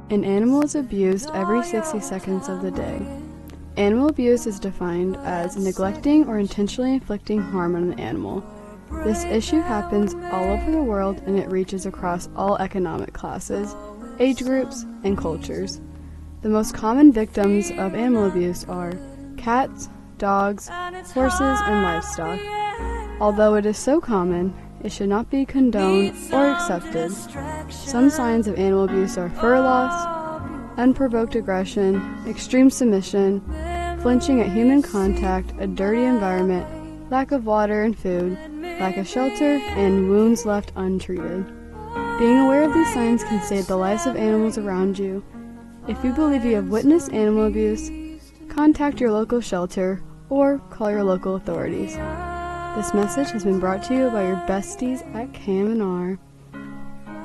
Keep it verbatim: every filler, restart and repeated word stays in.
An animal is abused every sixty seconds of the day. Animal abuse is defined as neglecting or intentionally inflicting harm on an animal. This issue happens all over the world, and it reaches across all economic classes, age groups, and cultures. The most common victims of animal abuse are cats, dogs, horses, and livestock. Although it is so common, it should not be condoned or accepted. Some signs of animal abuse are fur loss, unprovoked aggression, extreme submission, flinching at human contact, a dirty environment, lack of water and food, lack of shelter, and wounds left untreated. Being aware of these signs can save the lives of animals around you. If you believe you have witnessed animal abuse, contact your local shelter or call your local authorities. This message has been brought to you by your besties at K M N R.